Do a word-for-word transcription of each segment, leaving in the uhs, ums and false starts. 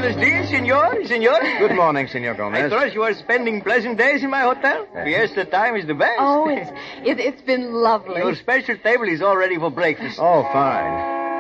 Buenos dias, senor, senor. Good morning, Senor Gomez. I trust you are spending pleasant days in my hotel. Fiesta time is the best. Oh, it's, it, it's been lovely. Your special table is all ready for breakfast. Oh, fine.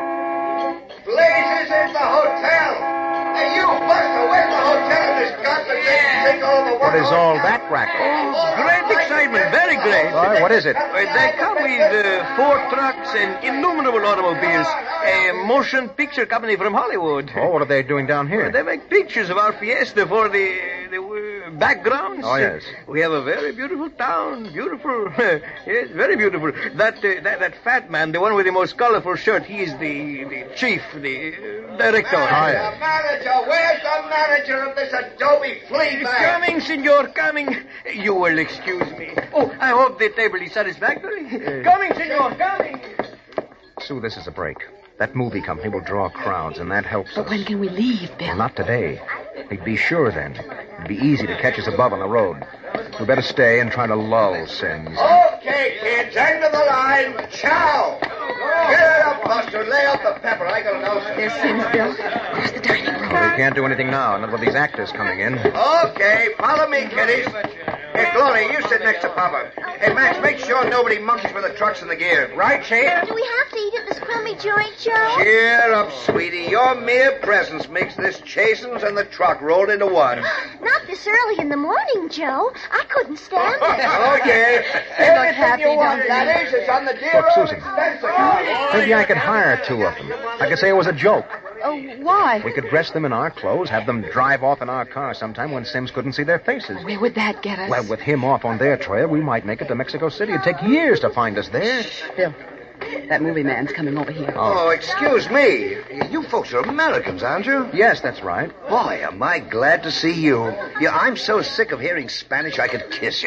Blazes in the hotel. Hey, you, Buster, where's the hotel in this godforsaken thing all over? What is all that racket? Oh, great excitement, very great. Why, what is it? Uh, they come with uh, four trucks and innumerable automobiles. A motion picture company from Hollywood. Oh, what are they doing down here? They make pictures of our fiesta for the, the uh, backgrounds. Oh, yes. We have a very beautiful town. Beautiful. Yes, very beautiful. That, uh, that that fat man, the one with the most colorful shirt, he is the, the chief, the uh, director. Oh, yes. The manager, where's the manager of this adobe flea bag? Coming, senor, coming. You will excuse me. Oh, I hope the table is satisfactory. Uh, coming, senor, coming. Sue, this is a break. That movie company will draw crowds, and that helps But us. when can we leave, Bill? Well, not today. They'd be sure then. It'd be easy to catch us above on the road. We better stay and try to lull Sims. Okay, kids, end of the line. Ciao. Get it up, Buster. Lay out the pepper. I got an ulcer. There's Sims, Bill. Across the dining room. Well, we can't do anything now, not with these actors coming in. Okay, follow me, kiddies. Hey, Glory, you sit next to Papa. Hey, Max, make sure nobody monkeys with the trucks and the gear. Right, Shane? Do we have to eat at this crummy joint, Joe? Cheer up, sweetie. Your mere presence makes this chasins and the truck rolled into one. Not this early in the morning, Joe. I couldn't stand it. Okay. They look Everything happy, you want, don't they? that is, is on the dear Look, old Susan. expense account. Maybe I could hire two of them. I could say it was a joke. Oh, why? We could dress them in our clothes, have them drive off in our car sometime when Sims couldn't see their faces. Where would that get us? Well, with him off on their trail, we might make it to Mexico City. It'd take years to find us there. Bill, that movie man's coming over here. Oh, excuse me. You folks are Americans, aren't you? Yes, that's right. Boy, am I glad to see you. Yeah, I'm so sick of hearing Spanish I could kiss you.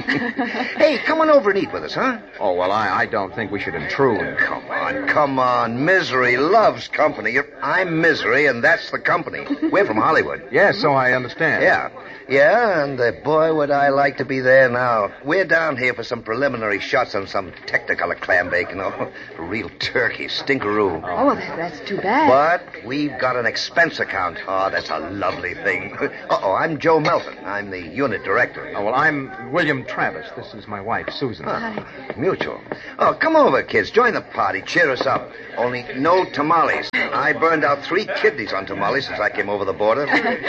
Hey, come on over and eat with us, huh? Oh, well, I, I don't think we should intrude. Come on, come on. Misery loves company. I'm Misery, and that's the company. We're from Hollywood. Yes, so I understand. Yeah. Yeah, and uh, boy, would I like to be there now. We're down here for some preliminary shots on some Technicolor clam bake, you know. Real turkey, stinkeroo. Oh, well, that, that's too bad. But we've got an expense account. Oh, that's a lovely thing. Uh-oh, I'm Joe Melton. I'm the unit director. Oh, well, I'm William Travis. This is my wife, Susan. Hi. Mutual. Oh, come over, kids. Join the party. Cheer us up. Only no tamales. I burned out three kidneys on tamales since I came over the border.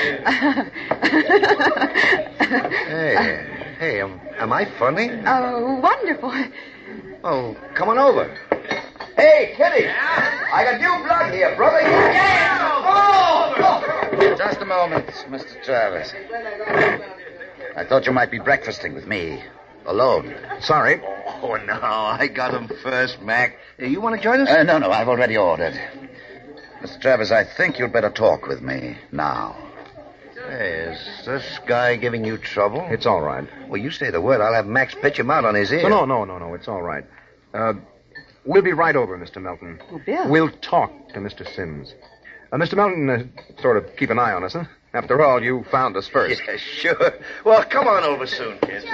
Hey, hey, am, am I funny? Oh, wonderful. Oh, come on over. Hey, Kitty. I got new blood here, brother. Oh! oh. Just a moment, Mister Travis. I thought you might be breakfasting with me. Alone. Sorry. Oh, no, I got him first, Mac. Hey, you want to join us? Uh, no, no, I've already ordered. Mister Travis, I think you'd better talk with me now. Hey, is this guy giving you trouble? It's all right. Well, you say the word. I'll have Max pitch him out on his ear. No, no, no, no, no. It's all right. Uh, we'll be right over, Mister Melton. Oh, Bill. We'll talk to Mister Sims. Uh, Mister Melton, uh, sort of keep an eye on us, huh? After all, you found us first. Yeah, sure. Well, come on over soon, kids.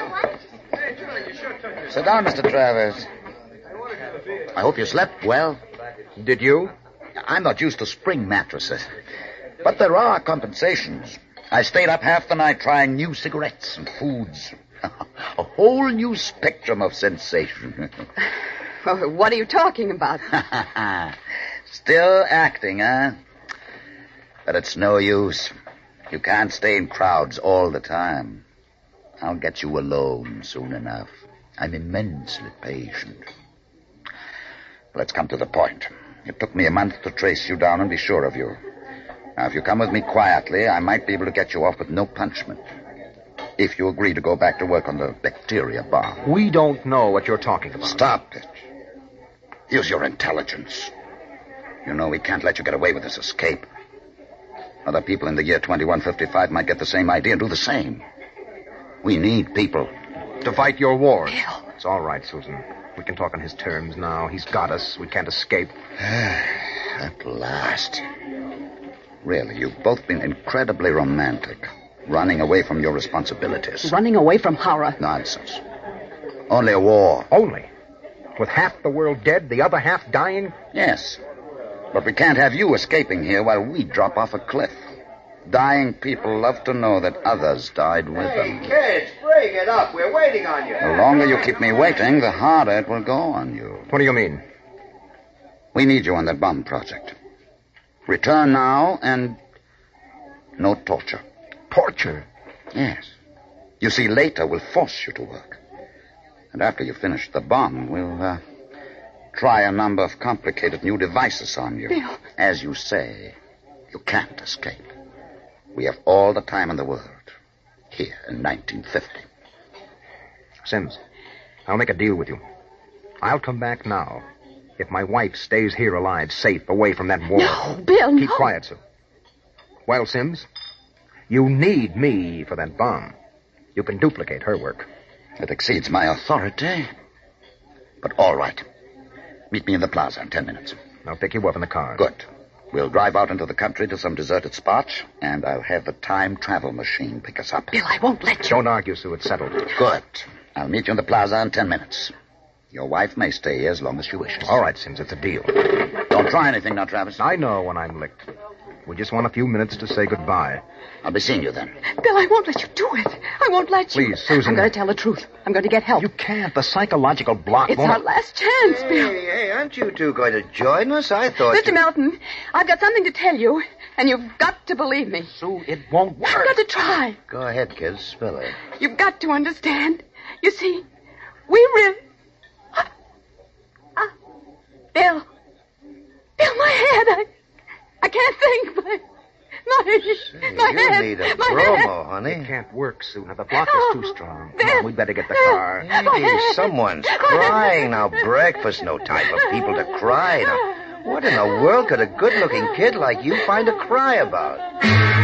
Sit down, Mister Travis. I hope you slept well. Did you? I'm not used to spring mattresses. But there are compensations. I stayed up half the night trying new cigarettes and foods. A whole new spectrum of sensation. Oh, what are you talking about? Still acting, huh? But it's no use. You can't stay in crowds all the time. I'll get you alone soon enough. I'm immensely patient. Let's come to the point. It took me a month to trace you down and be sure of you. Now, if you come with me quietly, I might be able to get you off with no punishment. If you agree to go back to work on the bacteria bomb. We don't know what you're talking about. Stop it. Use your intelligence. You know we can't let you get away with this escape. Other people in the year twenty-one fifty-five might get the same idea and do the same. We need people. To fight your wars. Bill. It's all right, Susan. We can talk on his terms now. He's got us. We can't escape. At last. Really, you've both been incredibly romantic. Running away from your responsibilities. Running away from horror. Nonsense. Only a war. Only? With half the world dead, the other half dying? Yes. But we can't have you escaping here while we drop off a cliff. Dying people love to know that others died with them. kids, break it up. We're waiting on you. The longer you keep me waiting, the harder it will go on you. What do you mean? We need you on that bomb project. Return now and no torture. Torture? Yes. You see, later we'll force you to work. And after you finish the bomb, we'll uh, try a number of complicated new devices on you. Bill. As you say, you can't escape. We have all the time in the world. Here in nineteen fifty. Sims, I'll make a deal with you. I'll come back now if my wife stays here alive, safe, away from that war. No, Bill, Keep no. quiet, Sue. Well, Sims, you need me for that bomb. You can duplicate her work. It exceeds my authority. But all right. Meet me in the plaza in ten minutes. I'll pick you up in the car. Good. We'll drive out into the country to some deserted spot, and I'll have the time travel machine pick us up. Bill, I won't let you. Don't argue, Sue. It's settled. Good. I'll meet you in the plaza in ten minutes. Your wife may stay here as long as she wishes. All right, Sims, it's a deal. Don't try anything now, Travis. I know when I'm licked. We just want a few minutes to say goodbye. I'll be seeing you then. Bill, I won't let you do it. I won't let you. Please, Susan. I'm going to tell the truth. I'm going to get help. You can't. The psychological block It's won't... our last chance, Bill. Hey, hey, aren't you two going to join us? I thought Mister you... Melton, I've got something to tell you, and you've got to believe me. Sue, it won't I've work. got to try. Go ahead, kids. Spill it. You've got to understand. You see, we really... Ah, Bill. Bill, my head. I, I can't think. My, my, Hey, my you head. need a my bromo, head. honey. It can't work, Sue. Now, the block is too strong. Come on, we better get the Bill. car. My Hey, head. someone's crying now. Breakfast, no time for people to cry. Now, what in the world could a good-looking kid like you find to cry about?